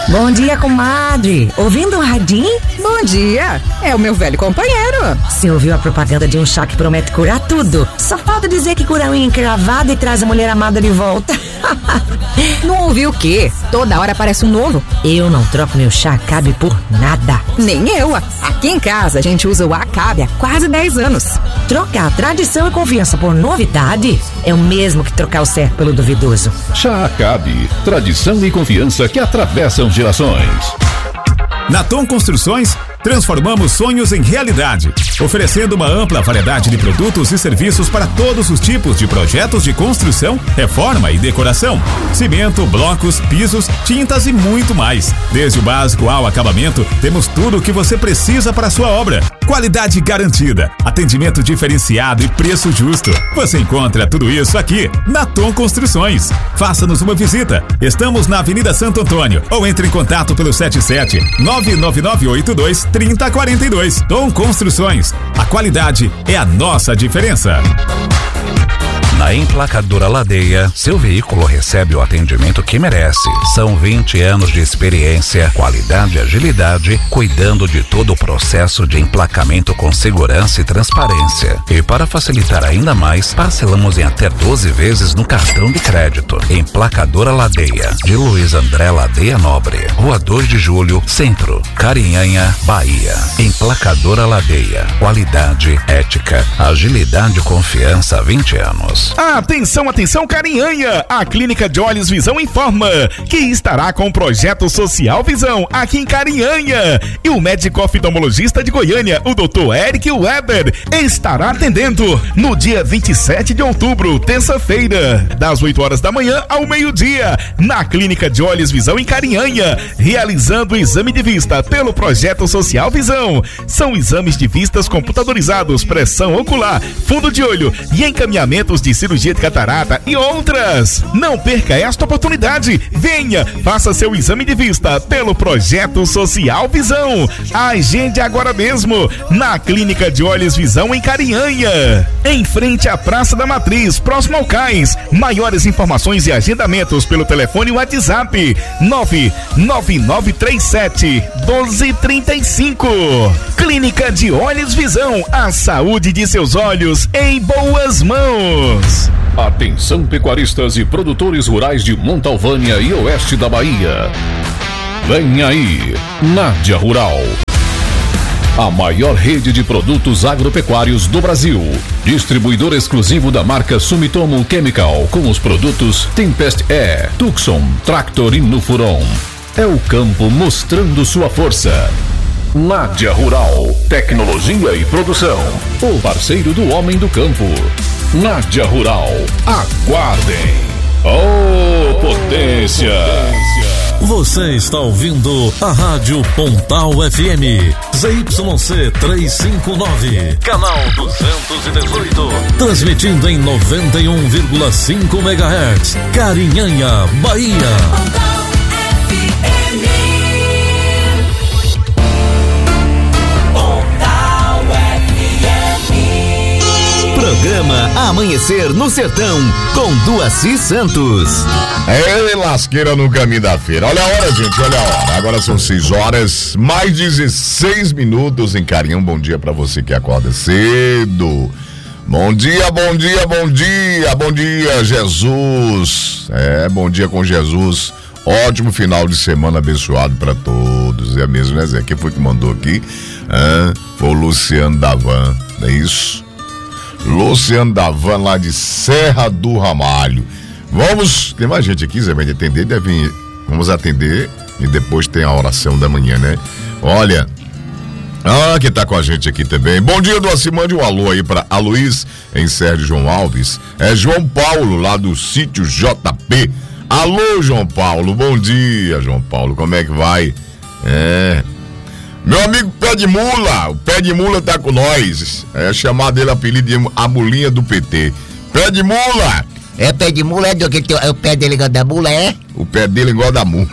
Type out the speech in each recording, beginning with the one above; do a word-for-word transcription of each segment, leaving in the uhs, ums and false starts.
Bom dia, comadre. Ouvindo o radinho? Bom dia. É o meu velho companheiro. Você ouviu a propaganda de um chá que promete curar tudo? Só falta dizer que cura a unha encravada e traz a mulher amada de volta. Não ouviu o quê? Toda hora aparece um novo. Eu não troco meu chá Acabe por nada. Nem eu. Aqui em casa a gente usa o Acabe há quase dez anos. Trocar tradição e confiança por novidade é o mesmo que trocar o certo pelo duvidoso. Chá Acabe, tradição e confiança que atravessam gerações. Na Tom Construções, transformamos sonhos em realidade, oferecendo uma ampla variedade de produtos e serviços para todos os tipos de projetos de construção, reforma e decoração. Cimento, blocos, pisos, tintas e muito mais. Desde o básico ao acabamento, temos tudo o que você precisa para a sua obra. Qualidade garantida, atendimento diferenciado e preço justo. Você encontra tudo isso aqui na Tom Construções. Faça-nos uma visita. Estamos na Avenida Santo Antônio ou entre em contato pelo sete sete nove nove nove oito dois três zero quatro dois. Tom Construções. A qualidade é a nossa diferença. Na Emplacadora Ladeia, seu veículo recebe o atendimento que merece. São vinte anos de experiência, qualidade e agilidade, cuidando de todo o processo de emplacamento com segurança e transparência. E para facilitar ainda mais, parcelamos em até doze vezes no cartão de crédito. Emplacadora Ladeia, de Luiz André Ladeia Nobre, Rua dois de Julho, Centro, Carinhanha, Bahia. Emplacadora Ladeia, qualidade, ética, agilidade e confiança há vinte anos. Atenção, atenção, Carinhanha! A Clínica de Olhos Visão informa que estará com o projeto Social Visão aqui em Carinhanha. E o médico oftalmologista de Goiânia, o doutor Eric Weber, estará atendendo no dia vinte e sete de outubro, terça-feira, das oito horas da manhã ao meio-dia, na Clínica de Olhos Visão em Carinhanha, realizando o exame de vista pelo projeto Social Visão. São exames de vistas computadorizados, pressão ocular, fundo de olho e encaminhamentos de cirurgia de catarata e outras. Não perca esta oportunidade. Venha, faça seu exame de vista pelo projeto Social Visão. Agende agora mesmo na Clínica de Olhos Visão em Carinhanha, em frente à Praça da Matriz, próximo ao Cais. Maiores informações e agendamentos pelo telefone WhatsApp nove nove nove três sete um dois três cinco. Clínica de Olhos Visão, a saúde de seus olhos em boas mãos. Atenção, pecuaristas e produtores rurais de Montalvânia e oeste da Bahia. Vem aí, Nádia Rural. A maior rede de produtos agropecuários do Brasil. Distribuidor exclusivo da marca Sumitomo Chemical, com os produtos Tempest E, Tucson, Tractor e Nufuron. É o campo mostrando sua força. Nádia Rural, tecnologia e produção. O parceiro do homem do campo. Nádia Rural, aguardem. Oh, potência! Você está ouvindo a Rádio Pontal F M, Z Y C trezentos e cinquenta e nove, canal duzentos e dezoito, transmitindo em noventa e um vírgula cinco megahertz, Carinhanha, Bahia. Pontal F M. Programa Amanhecer no Sertão, com Duaci Santos. É lasqueira no caminho da feira. Olha a hora, gente, olha a hora. Agora são seis horas, mais dezesseis minutos em Carinhão. Bom dia pra você que acorda cedo. Bom dia, bom dia, bom dia, bom dia, Jesus. É, bom dia com Jesus. Ótimo final de semana abençoado pra todos. É mesmo, né, Zé? Quem foi que mandou aqui? Ah, foi o Luciano Davan, não é isso? Luciano Davan, lá de Serra do Ramalho. Vamos, tem mais gente aqui, Zé, vai atender, deve, vamos atender e depois tem a oração da manhã, né? Olha, ah, que tá com a gente aqui também. Bom dia, Duaci, mande um alô aí pra Aloís, em Sérgio João Alves. É João Paulo, lá do sítio J P. Alô, João Paulo, bom dia, João Paulo, como é que vai? É... Meu amigo Pé de Mula, o Pé de Mula tá com nós. É chamado dele, apelido de a mulinha do P T. Pé de Mula! É, Pé de Mula é do que é o pé dele igual da mula, é? O pé dele igual da mula.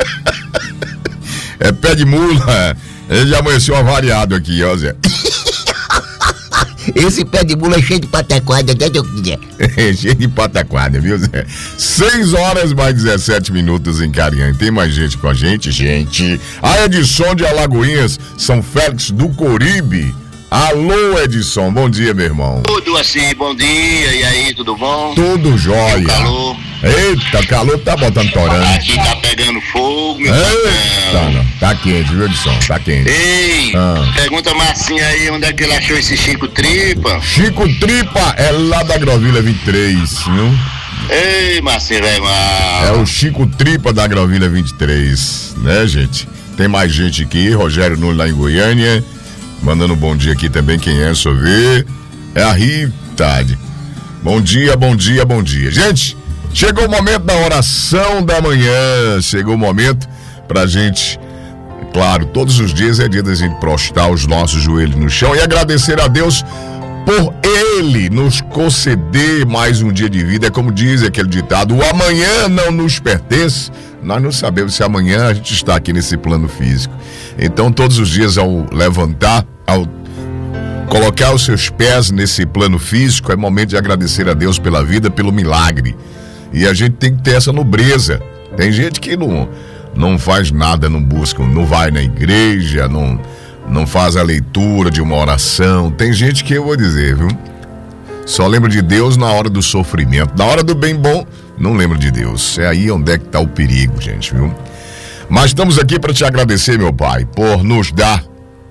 É Pé de Mula. Ele já amanheceu avariado aqui, ó, Zé. Esse pé de mula é cheio de pataquada, até que eu quiser. É, cheio de pataquada, viu, Zé? seis horas mais dezessete minutos em Carinhã. Tem mais gente com a gente, gente. A Edson de Alagoinhas, São Félix do Coribe. Alô, Edson, bom dia, meu irmão. Tudo assim, bom dia, e aí, tudo bom? Tudo jóia. Calor. Eita, calor tá botando torando. Aqui tá pegando fogo, meu Eita, não. Tá quente, viu, Edson? Tá quente. Ei, ah. Pergunta Marcinha aí, onde é que ele achou esse Chico Tripa? Chico Tripa é lá da Agrovilha vinte e três, viu? Ei, Marcinha, velho, mal. É o Chico Tripa da Agrovilha vinte e três, né, gente? Tem mais gente aqui, Rogério Nunes lá em Goiânia. Mandando um bom dia aqui também, quem é, só ver. É a Rita. Bom dia, bom dia, bom dia. Gente, chegou o momento da oração da manhã. Chegou o momento pra gente, claro, todos os dias é dia da gente prostrar os nossos joelhos no chão e agradecer a Deus por Ele nos conceder mais um dia de vida. É como diz aquele ditado, o amanhã não nos pertence. Nós não sabemos se amanhã a gente está aqui nesse plano físico. Então, todos os dias, ao levantar, ao colocar os seus pés nesse plano físico, é momento de agradecer a Deus pela vida, pelo milagre. E a gente tem que ter essa nobreza. Tem gente que não, não faz nada, não busca, não vai na igreja, não, não faz a leitura de uma oração. Tem gente que, eu vou dizer, viu? Só lembra de Deus na hora do sofrimento. Na hora do bem bom, não lembra de Deus. É aí onde é que está o perigo, gente, viu? Mas estamos aqui para te agradecer, meu Pai, por nos dar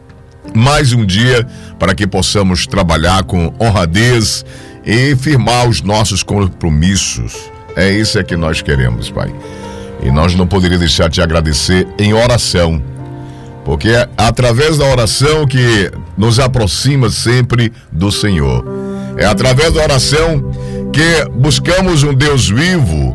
mais um dia para que possamos trabalhar com honradez e firmar os nossos compromissos. É isso é que nós queremos, Pai. E nós não poderíamos deixar de te agradecer em oração, porque é através da oração que nos aproxima sempre do Senhor. É através da oração que buscamos um Deus vivo.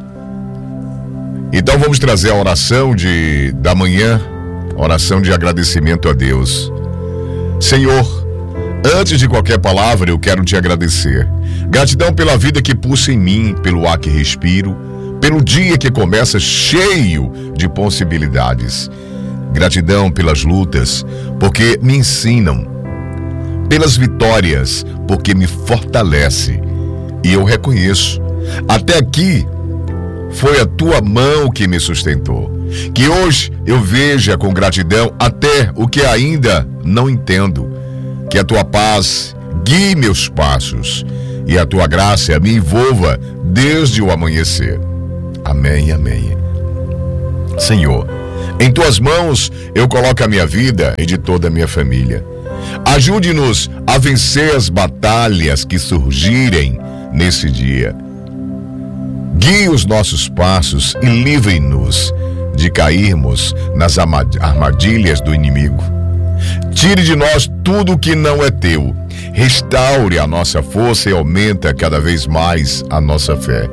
Então vamos trazer a oração de, da manhã, oração de agradecimento a Deus. Senhor, antes de qualquer palavra eu quero te agradecer. Gratidão pela vida que pulsa em mim, pelo ar que respiro, pelo dia que começa cheio de possibilidades. Gratidão pelas lutas, porque me ensinam. Pelas vitórias, porque me fortalece. E eu reconheço, até aqui foi a tua mão que me sustentou. Que hoje eu veja com gratidão até o que ainda não entendo. Que a tua paz guie meus passos e a tua graça me envolva desde o amanhecer. Amém, amém. Senhor, em tuas mãos eu coloco a minha vida e de toda a minha família. Ajude-nos a vencer as batalhas que surgirem nesse dia. Guie os nossos passos e livre-nos de cairmos nas armadilhas do inimigo. Tire de nós tudo que não é teu. Restaure a nossa força e aumenta cada vez mais a nossa fé.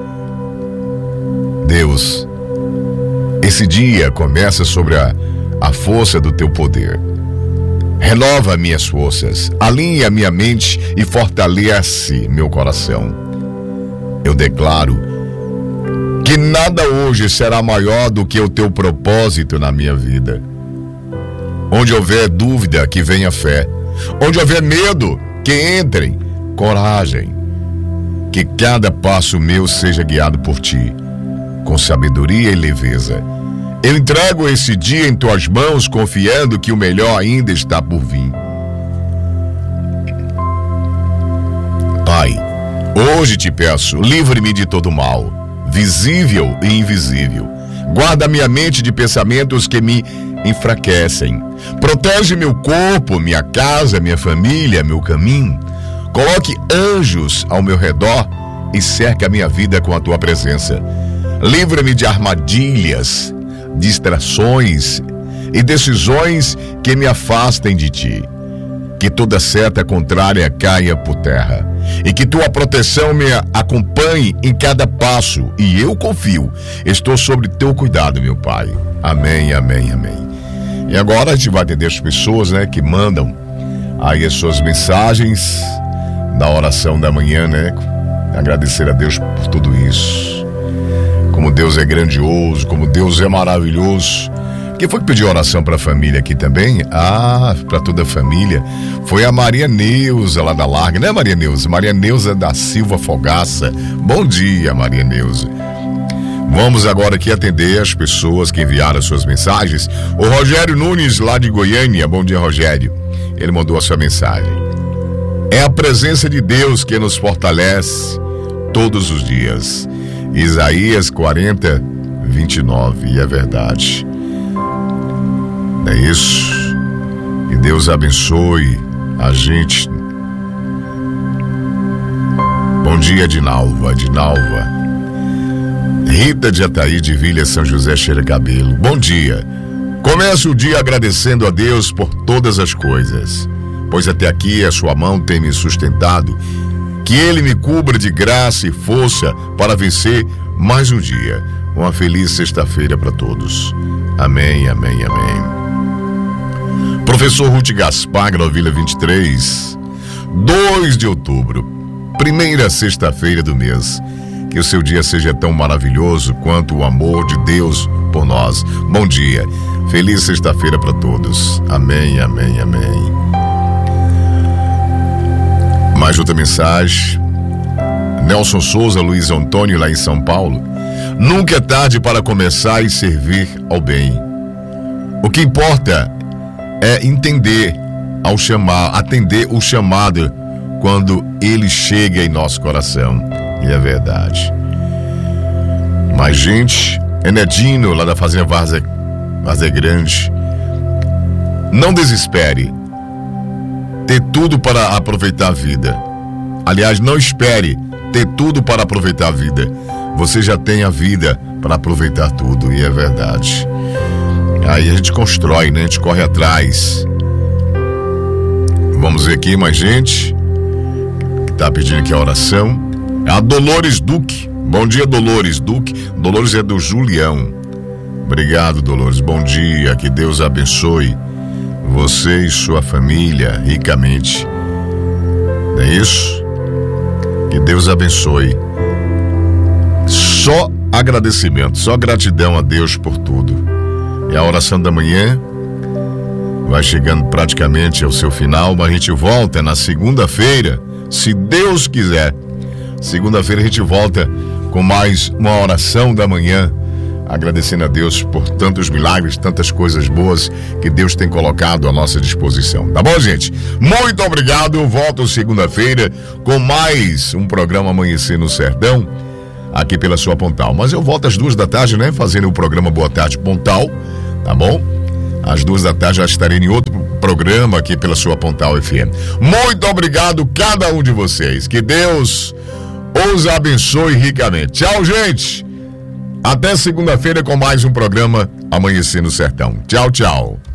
Deus, esse dia começa sobre a, a força do teu poder. Renova minhas forças, alinha minha mente e fortalece meu coração. Eu declaro que nada hoje será maior do que o teu propósito na minha vida. Onde houver dúvida, que venha fé. Onde houver medo, que entrem coragem. Que cada passo meu seja guiado por ti, com sabedoria e leveza. Eu entrego esse dia em tuas mãos, confiando que o melhor ainda está por vir. Pai, hoje te peço, livre-me de todo mal, visível e invisível. Guarda minha mente de pensamentos que me enfraquecem. Protege meu corpo, minha casa, minha família, meu caminho. Coloque anjos ao meu redor e cerca a minha vida com a tua presença. Livra-me de armadilhas, distrações e decisões que me afastem de ti. Que toda seta contrária caia por terra e que tua proteção me acompanhe em cada passo, e eu confio, estou sob teu cuidado, meu Pai. Amém, amém, amém. E agora a gente vai atender as pessoas, né, que mandam aí as suas mensagens na oração da manhã, né? Agradecer a Deus por tudo isso. Como Deus é grandioso, como Deus é maravilhoso. Quem foi que pediu oração para a família aqui também? Ah, para toda a família. Foi a Maria Neuza lá da Larga, né, Maria Neuza? Maria Neuza da Silva Fogaça. Bom dia, Maria Neuza. Vamos agora aqui atender as pessoas que enviaram as suas mensagens. O Rogério Nunes, lá de Goiânia. Bom dia, Rogério. Ele mandou a sua mensagem. É a presença de Deus que nos fortalece todos os dias. Isaías quarenta, vinte e nove. E é verdade. É isso. Que Deus abençoe a gente. Bom dia, Dinalva. Dinalva. Rita de Ataí de Vila São José Cheira Cabelo. Bom dia. Começo o dia agradecendo a Deus por todas as coisas, pois até aqui a sua mão tem me sustentado. Que Ele me cubra de graça e força para vencer mais um dia. Uma feliz sexta-feira para todos. Amém, amém, amém. Professor Ruth Gaspar, Vila vinte e três, dois de outubro, primeira sexta-feira do mês. Que o seu dia seja tão maravilhoso quanto o amor de Deus por nós. Bom dia. Feliz sexta-feira para todos. Amém, amém, amém. Mais outra mensagem. Nelson Souza, Luiz Antônio, lá em São Paulo. Nunca é tarde para começar e servir ao bem. O que importa é entender ao chamar, atender o chamado quando ele chega em nosso coração. E é verdade. Mas, gente, Enedino, lá da Fazenda Várzea, Várzea Grande, não desespere. Ter tudo para aproveitar a vida. Aliás, não espere ter tudo para aproveitar a vida. Você já tem a vida para aproveitar tudo, e é verdade. Aí a gente constrói, né? A gente corre atrás. Vamos ver aqui mais gente que tá pedindo aqui a oração. A Dolores Duque. Bom dia, Dolores Duque. Dolores é do Julião. Obrigado, Dolores. Bom dia. Que Deus abençoe você e sua família ricamente. Não é isso? Que Deus abençoe. Só agradecimento, só gratidão a Deus por tudo. E a oração da manhã vai chegando praticamente ao seu final, mas a gente volta na segunda-feira, se Deus quiser. Segunda-feira a gente volta com mais uma oração da manhã, agradecendo a Deus por tantos milagres, tantas coisas boas que Deus tem colocado à nossa disposição. Tá bom, gente? Muito obrigado. Eu volto segunda-feira com mais um programa Amanhecer no Sertão, aqui pela sua Pontal. Mas eu volto às duas da tarde, né? Fazendo o programa Boa Tarde Pontal, tá bom? Às duas da tarde já estarei em outro programa aqui pela sua Pontal F M. Muito obrigado cada um de vocês. Que Deus os abençoe ricamente. Tchau, gente. Até segunda-feira com mais um programa Amanhecer no Sertão. Tchau, tchau.